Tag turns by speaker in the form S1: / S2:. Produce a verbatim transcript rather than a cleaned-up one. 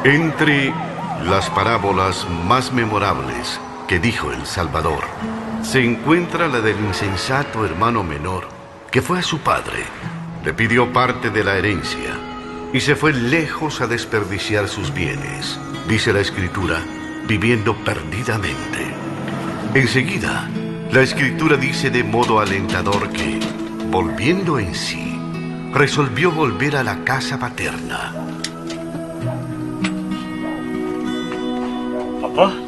S1: Entre las parábolas más memorables que dijo el Salvador, se encuentra la del insensato hermano menor, que fue a su padre, le pidió parte de la herencia y se fue lejos a desperdiciar sus bienes, dice la Escritura, viviendo perdidamente. Enseguida, la Escritura dice de modo alentador que, volviendo en sí, resolvió volver a la casa paterna.
S2: Papá.